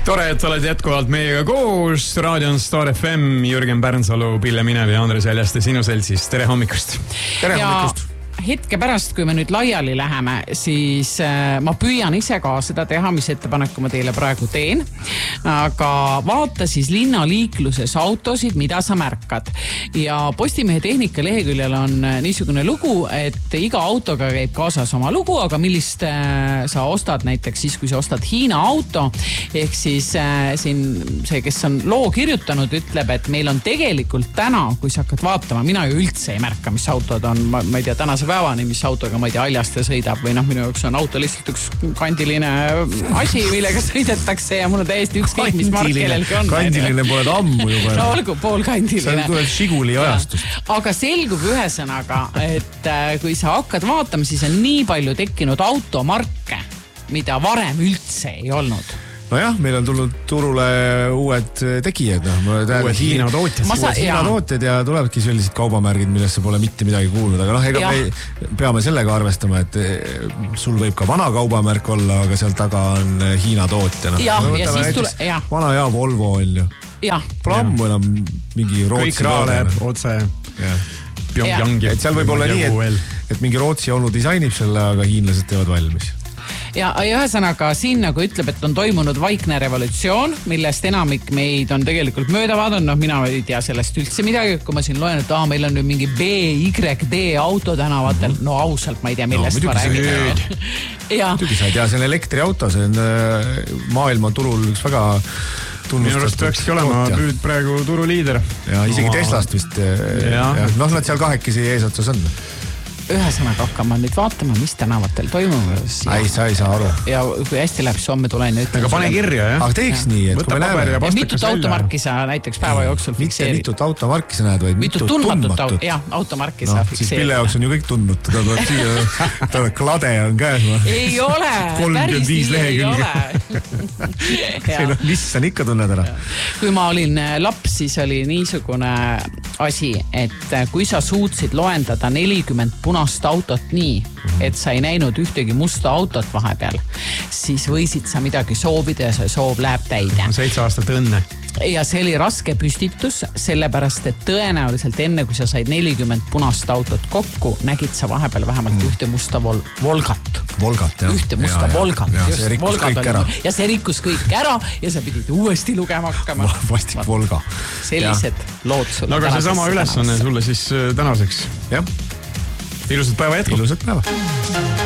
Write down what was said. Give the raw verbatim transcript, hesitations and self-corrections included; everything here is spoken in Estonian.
Tore, et oled jätkuvalt meiega koos. Raadio on Star F M, Jürgen Pärnsalu, Pille Minev ja Andres Väljaste sinu seltsis. Tere hommikust. Tere hommikust. Hetke pärast, kui me nüüd laiali läheme, siis äh, ma püüan ise ka seda teha, mis ettepaneku ma teile praegu teen. Aga vaata siis linnaliikluses autosid, mida sa märkad. Ja Postimehe tehnika leheküljel on niisugune lugu, et iga autoga käib kaasas oma lugu, aga millist äh, sa ostad näiteks siis, kui sa ostad Hiina auto. Ehk siis äh, siin see, kes on loo kirjutanud, ütleb, et meil on tegelikult täna, kui sa hakkad vaatama, mina ju üldse ei märka, mis autod on, ma, ma ei tea, tänase päevani, mis autoga, ma ei tea, aljast ja sõidab või noh, minu jaoks on auto lihtsalt üks kandiline asi, millega sõidetakse ja mul on täiesti ükskõik, mis mark kellelgi on. Kandiline pole ammu juba. No olgu, poolkandiline. See tuleb Žiguli ajastust. Aga selgub ühesõnaga, et kui sa hakkad vaatama, siis on nii palju tekkinud automarke, mida varem üldse ei olnud. Nojah, meil on tulnud turule uued tegijad. No. Uued Hiina tootjad. Uued Hiina tootjad ja tulevadki sellised kaubamärgid, millesse pole mitte midagi kuulnud. Aga noh, ega me peame sellega arvestama, et sul võib ka vana kaubamärk olla, aga seal taga on Hiina tootja. No. Ja, ja siis tule... Ja. Vana ja Volvo on ju. Ja. Pole ammu enam mingi Rootsi. Kõik raaleb otse Pyongyangi. Seal võib olla nii, et, et mingi Rootsi onu disainib selle, aga hiinlased teevad valmis. Ja ühesõnaga siin nagu ütleb, et on toimunud vaikne revolutsioon, millest enamik meid on tegelikult mööda vaadanud. No mina ei tea sellest üldse midagi, kui ma siin loen, et ah, meil on nüüd mingi B Y D auto tänavatel. No ausalt, ma ei tea, millest no, ma räägin. Muidugi sa ei tea, see on elektriauto, see on maailma turul üks väga tunnustatud. Minu arust peakski olema püüd praegu turuliider. Ja isegi Teslast vist. Ja. Ja. Noh, nad seal kahekesi eesotsas on. Ühesõnaga hakkama nüüd vaatama, mis tänavatel toimub. Ei, sa ei saa aru. Ja kui hästi läheb, siis homme tulen ja ütlen. Aga pane kirja, jah? Aga teeks ja. Nii, et võtta kui me näeme... Ja mitut automarki sa näiteks päeva jooksul fikseerid? Mitte mitut automarki sa näed, vaid mitut, mitut tundmatut. Jah, automarki no, sa fikseerid. Siis Pille jaoks on ju kõik tundnud. Ta tuleb siia, ta on klade on käes. Ei ole, päris nii ei ole. No, mis sa ikka tunned ära? Kui ma olin laps, siis oli niisugune asi, et kui sa suutsid loendada nelikümmend punast autot nii, et sa ei näinud ühtegi musta autot vahepeal, siis võisid sa midagi soovida ja see soov läheb täide. Seitse aastat õnne. Ja see oli raske püstitus, sellepärast, et tõenäoliselt enne, kui sa said nelikümmend punast autot kokku, nägid sa vahepeal vähemalt mm. ühte musta vol- Volgat. Volgat, jah. Ühte musta ja, Volgat. Ja, see rikkus Volgat kõik oli. Ära. Ja see rikkus kõik ära ja sa pidid uuesti lugema hakkama. Vastik Volga. Sellised ja. Lood sulle. No aga see sama ülesanne sulle siis tänaseks. Jah. Ilusat päeva jätku. Ilusat päeva.